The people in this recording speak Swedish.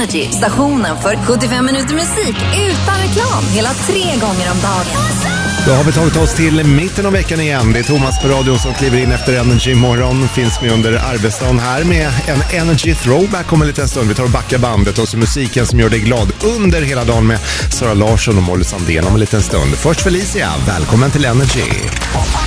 Energy, stationen för 75 minuter musik utan reklam hela 3 gånger om dagen. Då har vi tagit oss till mitten av veckan igen. Det är Thomas på radion som kliver in efter Energy imorgon. Finns med under arbetsdagen här med en Energy Throwback om en liten stund. Vi tar och backar bandet och så musiken som gör dig glad under hela dagen med Sara Larsson och Molly Sandén om en liten stund. Först Felicia, välkommen till Energy.